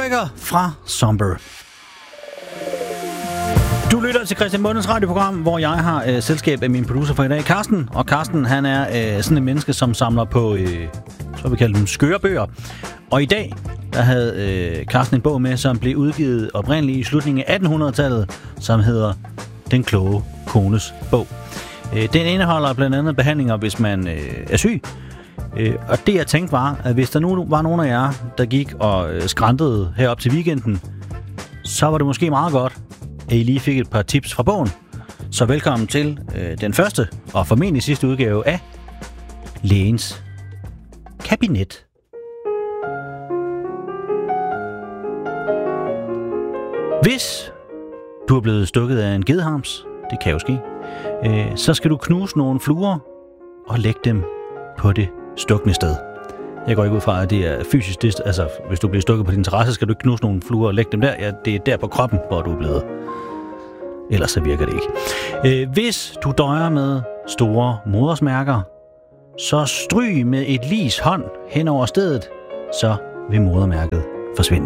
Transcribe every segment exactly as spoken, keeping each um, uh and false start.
Moonraker fra Somber. Du lytter til Christian Mundens radioprogram, hvor jeg har øh, selskab af min producer for i dag, Carsten. Og Carsten, han er øh, sådan en menneske, som samler på, øh, så vi kalder dem, skøre bøger. Og i dag, der havde øh, Carsten en bog med, som blev udgivet oprindeligt i slutningen af attenhundredetallet, som hedder Den kloge kones bog. Øh, den indeholder blandt andet behandlinger, hvis man øh, er syg. Øh, og det jeg tænkte var, at hvis der nu var nogen af jer, der gik og øh, skrantede herop til weekenden, så var det måske meget godt, at I lige fik et par tips fra bogen. Så velkommen til øh, den første og formentlig sidste udgave af Lægens Kabinet. Hvis du er blevet stukket af en gedehams, det kan jo ske, øh, så skal du knuse nogle fluer og lægge dem på det stukne sted. Jeg går ikke ud fra, at det er fysisk. Det, altså, hvis du bliver stukket på din terrasse, skal du ikke knuse nogle fluer og lægge dem der. Ja, det er der på kroppen, hvor du er blevet. Ellers så virker det ikke. Øh, hvis du døjer med store modersmærker, så stryg med et lis hånd hen over stedet, så vil modermærket forsvinde.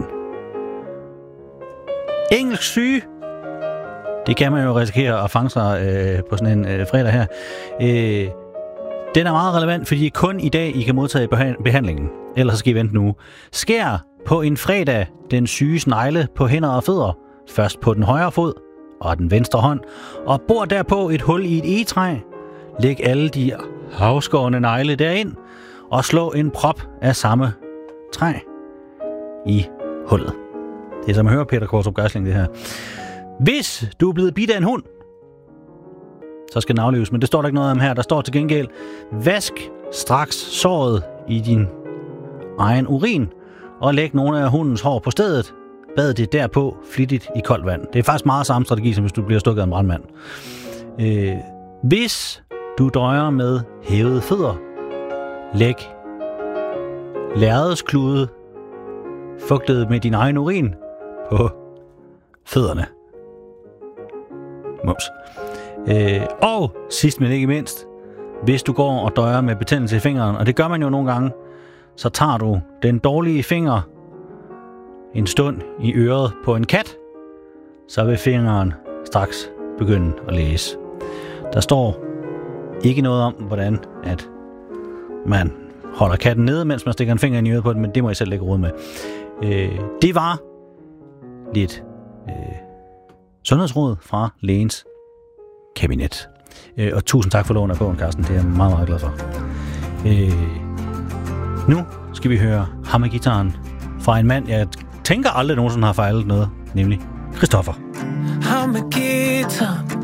Engelsk syge. Det kan man jo risikere at fange sig øh, på sådan en øh, fredag her. Øh, Den er meget relevant, fordi kun i dag I kan modtage behandlingen. Ellers så skal I vente nu. Skær på en fredag den syge snegle på hænder og fødder. Først på den højre fod og den venstre hånd. Og bor derpå et hul i et egetræ. Læg alle de afskårne negle derind. Og slå en prop af samme træ i hullet. Det er som at høre Peter Kortrup Geisling, det her. Hvis du er blevet bidt af en hund, så skal den aflives, men det står der ikke noget om her. Der står til gengæld, vask straks såret i din egen urin, og læg nogle af hundens hår på stedet. Bad det derpå flittigt i koldt vand. Det er faktisk meget samme strategi, som hvis du bliver stukket af en brandmand. Øh, hvis du døjer med hævede fødder, læg lærredsklude fugtet med din egen urin på fødderne. Mums. Øh, og sidst men ikke mindst, hvis du går og døjer med betændelse i fingeren, og det gør man jo nogle gange, så tager du den dårlige finger en stund i øret på en kat, så vil fingeren straks begynde at læse. Der står ikke noget om, hvordan at man holder katten nede, mens man stikker en finger i øret på den, men det må jeg selv lægge råd med. Øh, det var lidt øh, sundhedsråd fra Lægens Kabinet. Øh, og tusind tak for lån af bogen, Carsten. Det er jeg meget, meget glad for. Øh, nu skal vi høre hammergitaren fra en mand, jeg tænker aldrig nogensinde har fejlet noget, nemlig Christoffer. Hammergitaren,